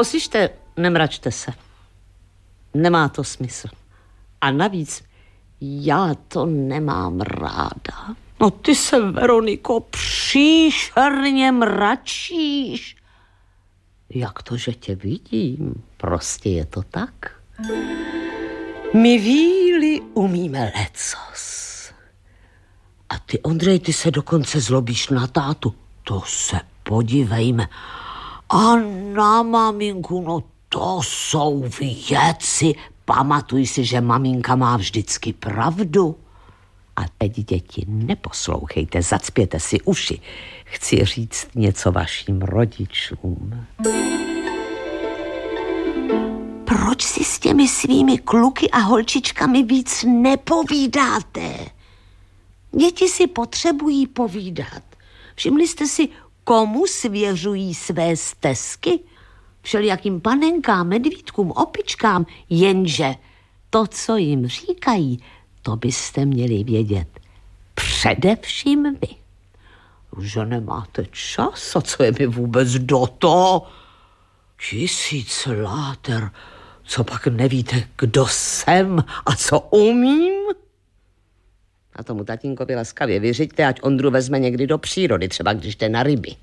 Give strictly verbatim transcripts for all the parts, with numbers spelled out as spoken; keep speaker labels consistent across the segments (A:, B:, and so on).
A: Poslyšte, nemračte se. Nemá to smysl. A navíc já to nemám ráda. No ty se, Veroniko, příšerně mračíš. Jak to, že tě vidím? Prostě je to tak. My víly umíme lecos. A ty, Ondřej, ty se dokonce zlobíš na tátu. To se podívejme. A na maminku, no to jsou věci. Pamatuj si, že maminka má vždycky pravdu. A teď, děti, neposlouchejte, zacpěte si uši. Chci říct něco vašim rodičům. Proč si s těmi svými kluky a holčičkami víc nepovídáte? Děti si potřebují povídat. Všimli jste si, komu svěřují své stesky? Všelijakým panenkám, medvídkům, opičkám, jenže to, co jim říkají, to byste měli vědět především vy. Že nemáte čas, a co je mi vůbec do toho? Tisíc láter, co pak nevíte, kdo jsem a co umím? A tomu tatínkovi laskavě vyřiďte, ať Ondru vezme někdy do přírody, třeba když jde na ryby.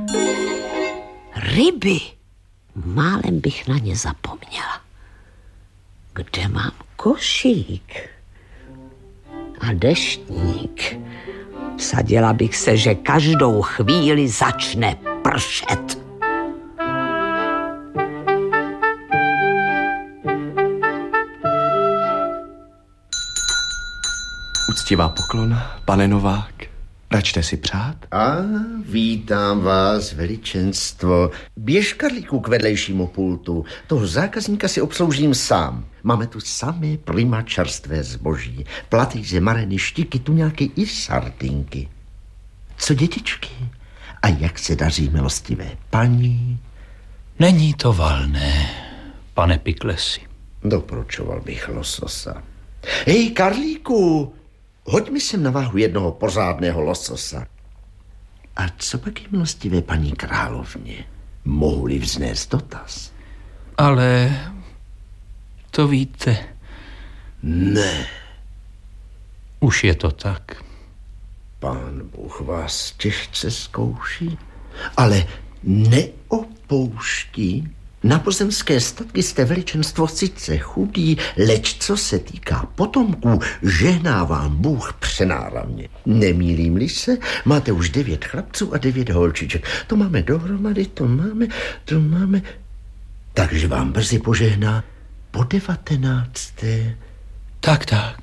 A: Ryby? Málem bych na ně zapomněla. Kde mám košík? A deštník. Vsadila bych se, že každou chvíli začne pršet.
B: Uctivá poklona, pane Novák. Račte si přát?
C: A vítám vás, veličenstvo. Běž, Karlíku, k vedlejšímu pultu. Toho zákazníka si obsloužím sám. Máme tu samé prima čerstvé zboží. Platýře, mareny, štiky, tuňáky i sardinky. Co, dětičky? A jak se daří, milostivé paní?
D: Není to valné, pane Piklesi.
C: Doporučoval bych lososa. Hej, Karlíku, hoď mi sem na váhu jednoho pořádného lososa. A co pak je, milostivé paní královně? Mohu-li vznést dotaz?
D: Ale to víte.
C: Ne.
D: Už je to tak.
C: Pán Bůh vás těžce zkouší, ale neopouští. Na pozemské statky jste, veličenstvo, sice chudý, leč co se týká potomků, žehná vám Bůh přenáramně. Nemýlím-li se, máte už devět chlapců a devět holčiček. To máme dohromady, to máme, to máme. Takže vám brzy požehná po devatenácté.
D: Tak, tak.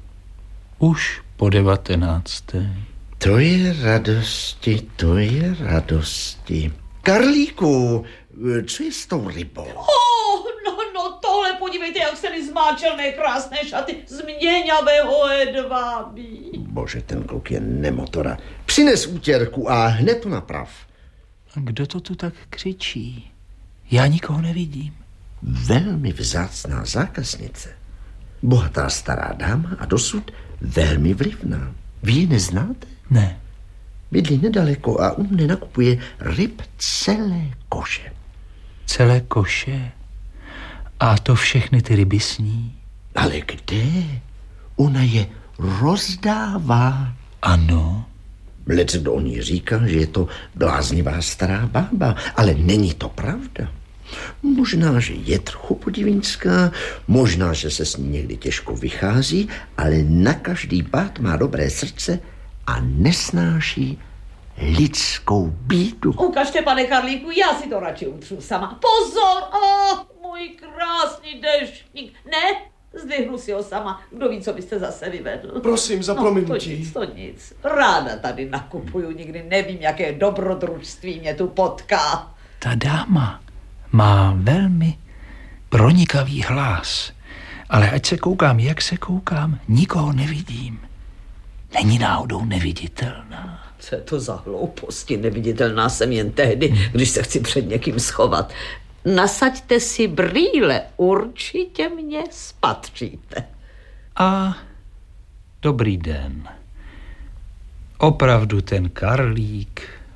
D: Už po devatenácté.
C: To je radosti, to je radosti. Karlíku, co je s tou rybou?
A: Oh, no, no, tohle podívejte, jak se mi zmáčel mé krásné šaty z měňavého hedvábí.
C: Bože, ten kluk je nemotora. Přines útěrku a hned to naprav.
D: A kdo to tu tak křičí? Já nikoho nevidím.
C: Velmi vzácná zákaznice. Bohatá stará dáma a dosud velmi vlivná. Vy ji neznáte?
D: Ne.
C: Bydlí nedaleko a u mne nakupuje ryb celé koše.
D: Celé koše? A to všechny ty ryby sní?
C: Ale kde? Ona je rozdává.
D: Ano.
C: Lec kdo o ní říká, že je to bláznivá stará bába, ale není to pravda. Možná, že je trochu podivínská, možná, že se s ní někdy těžko vychází, ale na každý pád má dobré srdce a nesnáší lidskou bídu.
A: Ukažte, pane Karlíku, já si to radši utřu sama. Pozor, oh, můj krásný deštník. Ne, zdvihnu si ho sama. Kdo ví, co byste zase vyvedl.
B: Prosím, za prominutí.
A: No, to nic, to nic. Ráda tady nakupuju, nikdy nevím, jaké dobrodružství mě tu potká.
D: Ta dáma má velmi pronikavý hlas, ale ať se koukám, jak se koukám, nikoho nevidím. Není náhodou neviditelná.
A: Co je to za hlouposti? Neviditelná jsem jen tehdy, když se chci před někým schovat. Nasaďte si brýle, určitě mě spatříte.
D: A dobrý den. Opravdu ten Karlík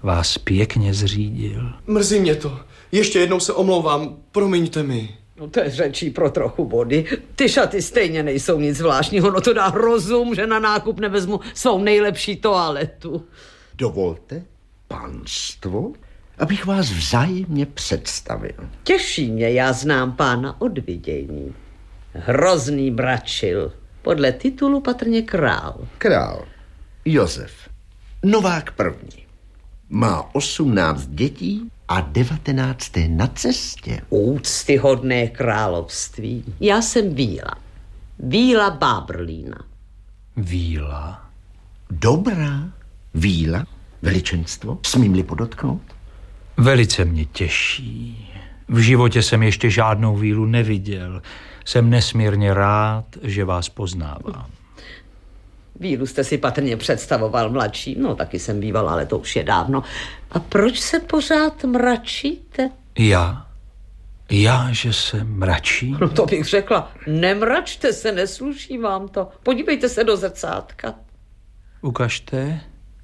D: vás pěkně zřídil.
B: Mrzí mě to. Ještě jednou se omlouvám. Promiňte mi.
A: No to je řečí pro trochu vody. Ty šaty stejně nejsou nic zvláštního. No to dá rozum, že na nákup nevezmu svou nejlepší toaletu.
C: Dovolte, pánstvo, abych vás vzájemně představil.
A: Těší mě, já znám pána od vidění. Hrozný Bračil. Podle titulu patrně král.
C: Král Josef Novák první. Má osmnáct dětí a devatenácté na cestě.
A: Úctyhodné království. Já jsem Víla. Víla Bábrlína.
D: Víla?
C: Dobrá Víla, veličenstvo, smím-li podotknout?
D: Velice mě těší. V životě jsem ještě žádnou vílu neviděl. Jsem nesmírně rád, že vás poznávám.
A: Vílu jste si patrně představoval mladší. No, taky jsem býval, ale to už je dávno. A proč se pořád mračíte?
D: Já? Já, že se mračí?
A: No to bych řekla. Nemračte se, nesluší vám to. Podívejte se do zrcátka.
D: Ukažte.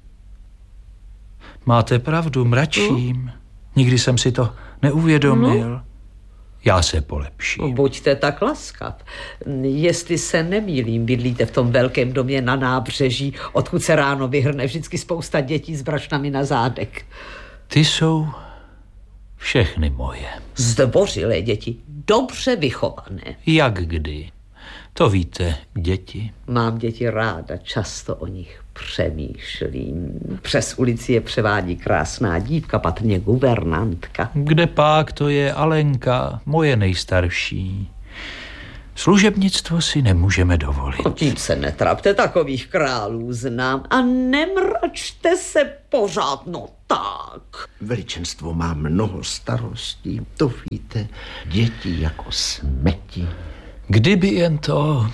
D: Máte pravdu, mračím. No? Nikdy jsem si to neuvědomil. No? Já se polepším.
A: Buďte tak laskav. Jestli se nemýlím, bydlíte v tom velkém domě na nábřeží, odkud se ráno vyhrne vždycky spousta dětí s brašnami na zádech.
D: Ty jsou všechny moje.
A: Zdvořilé děti, dobře vychované.
D: Jak kdy? To víte, děti.
A: Mám děti ráda, často o nich přemýšlím. Přes ulici je převádí krásná dívka, patrně guvernantka.
D: Kde pak to je Alenka, moje nejstarší. Služebnictvo si nemůžeme dovolit.
A: No, tím se netrapte, takových králů znám. A nemračte se pořád, no tak.
C: Veličenstvo má mnoho starostí, to víte, děti jako smeti.
D: Kdyby jen to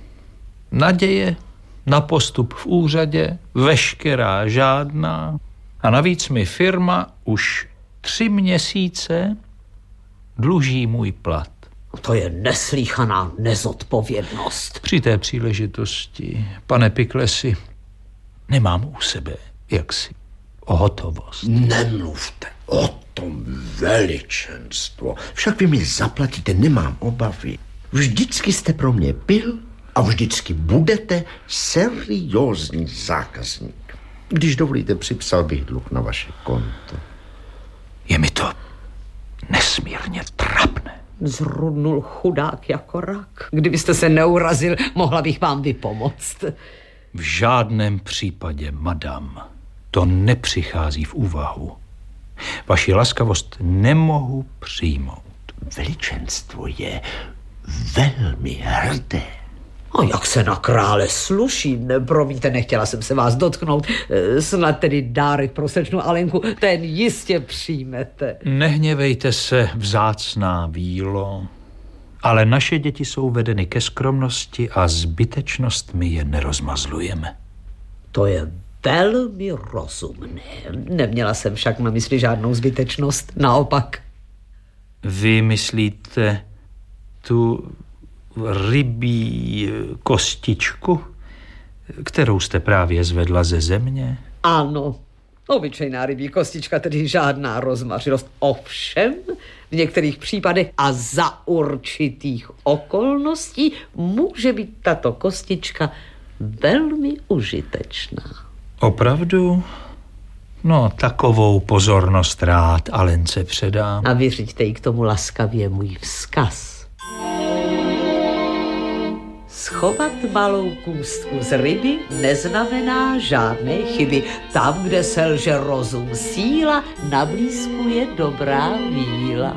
D: naděje na postup v úřadě, veškerá žádná. A navíc mi firma už tři měsíce dluží můj plat.
A: To je neslýchaná nezodpovědnost.
D: Při té příležitosti, pane Piklesi, nemám u sebe jaksi o hotovost.
C: Nemluvte o tom, veličenstvo. Však vy mi zaplatíte, nemám obavy. Vždycky jste pro mě byl a vždycky budete seriózní zákazník. Když dovolíte, připsal bych dluh na vaše konto.
D: Je mi to nesmírně trapné.
A: Zrudnul chudák jako rak. Kdybyste se neurazil, mohla bych vám vypomoct.
D: V žádném případě, madam, to nepřichází v úvahu. Vaši laskavost nemohu přijmout.
C: Veličenstvo je velmi hrdé.
A: A jak se na krále sluší, promiňte, nechtěla jsem se vás dotknout, snad tedy dárek pro slečnu Alenku, ten jistě přijmete.
D: Nehněvejte se, vzácná Vílo, ale naše děti jsou vedeny ke skromnosti a zbytečnost my je nerozmazlujeme.
A: To je velmi rozumné. Neměla jsem však na mysli žádnou zbytečnost, naopak.
D: Vy myslíte tu rybí kostičku, kterou jste právě zvedla ze země?
A: Ano, obyčejná rybí kostička, tedy žádná rozmařilost. Ovšem, v některých případech a za určitých okolností může být tato kostička velmi užitečná.
D: Opravdu? No, takovou pozornost rád Alence předám.
A: A vyřiďte jí k tomu laskavě můj vzkaz. Schovat malou kůstku z ryby neznamená žádné chyby. Tam, kde selže rozum síla, na blízku je dobrá víla.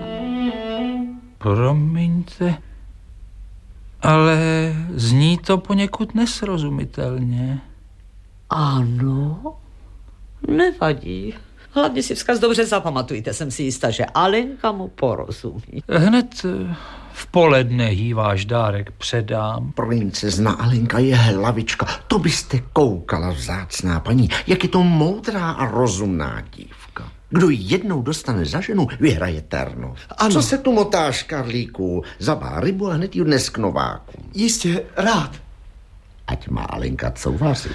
D: Promiňte, ale zní to poněkud nesrozumitelně.
A: Ano, nevadí. Hlavně si vzkaz dobře zapamatujte, jsem si jistá, že Alenka mu porozumí.
D: Hned v poledne jí váš dárek předám.
C: Princezna Alenka je hlavička, to byste koukala, vzácná paní, jak je to moudrá a rozumná dívka. Kdo ji jednou dostane za ženu, vyhraje terno. Ano. Co se tu motáš, Karlíku? Zabá rybu a hned ji dnes k nováku.
B: Jistě, rád.
C: Ať má Alenka co vařit.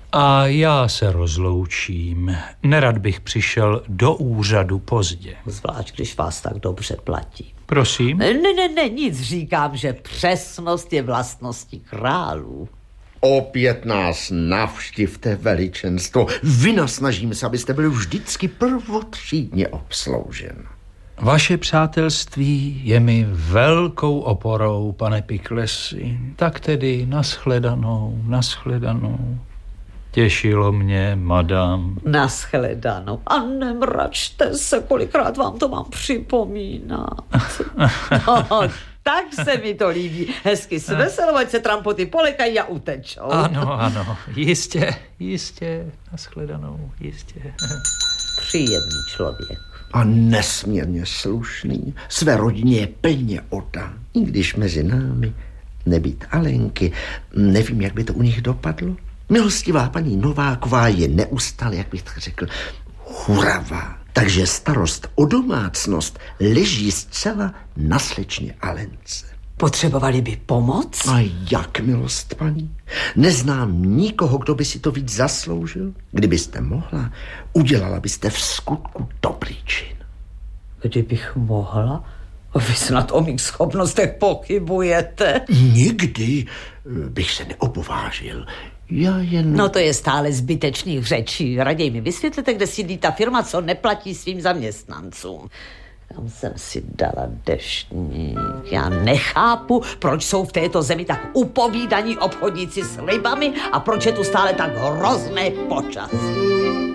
D: A já se rozloučím. Nerad bych přišel do úřadu pozdě.
A: Zvlášť, když vás tak dobře platí.
D: Prosím?
A: Ne, ne, ne, nic, říkám, že přesnost je vlastností králů.
C: Opět nás navštivte, veličenstvo. Vynasnažím se, abyste byli vždycky prvotřídně obsloužen.
D: Vaše přátelství je mi velkou oporou, pane Piklesi. Tak tedy nashledanou, nashledanou. Těšilo mě, madam.
A: Nashledanou. A nemračte se, kolikrát vám to mám připomínat. No, tak se mi to líbí. Hezky se veselou, ať se trampoty polekají a utečou.
D: Ano, ano, jistě, jistě, nashledanou, jistě.
A: Příjemný člověk.
C: A nesmírně slušný. Své rodině je plně oddán. I když mezi námi nebýt Alenky, nevím, jak by to u nich dopadlo. Milostivá paní Nováková je neustále, jak bych tak řekl, churavá. Takže starost o domácnost leží zcela na slečně Alence.
A: Potřebovali by pomoc?
C: A jak, milost paní? Neznám nikoho, kdo by si to víc zasloužil. Kdybyste mohla, udělala byste v skutku dobrý čin.
A: Kdybych mohla? Vy snad o mých schopnostech pochybujete.
C: Nikdy bych se neopovážil. Já jen...
A: No to je stále zbytečných řečí. Raději mi vysvětlete, kde sídlí ta firma, co neplatí svým zaměstnancům. Tam jsem si dala deštník. Já nechápu, proč jsou v této zemi tak upovídaní obchodníci s rybami a proč je tu stále tak hrozné počasí.